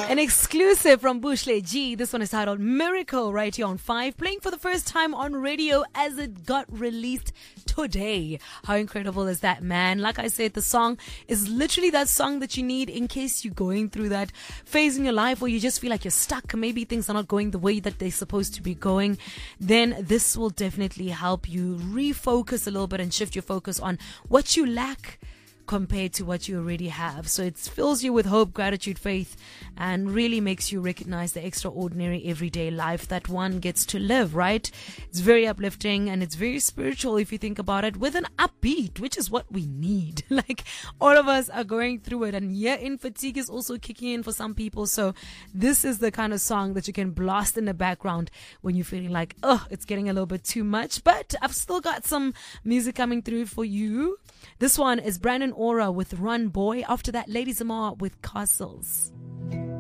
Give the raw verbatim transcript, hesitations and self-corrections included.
An exclusive from Bushle G. This one is titled Miracle right here on five, playing for the first time on radio as it got released today. How incredible is that, man? Like I said, the song is literally that song that you need in case you're going through that phase in your life where you just feel like you're stuck. Maybe things are not going the way that they're supposed to be going. Then this will definitely help you refocus a little bit and shift your focus on what you lack compared to what you already have. So it fills you with hope, gratitude, faith, and really makes you recognize the extraordinary everyday life that one gets to live, right? It's very uplifting and it's very spiritual if you think about it, with an upbeat, which is what we need. Like, all of us are going through it, and year-end fatigue is also kicking in for some people. So this is the kind of song that you can blast in the background when you're feeling like, oh, it's getting a little bit too much. But I've still got some music coming through for you. This one is Brandon Aura with Run Boy. After that, Lady Zamar with Castles.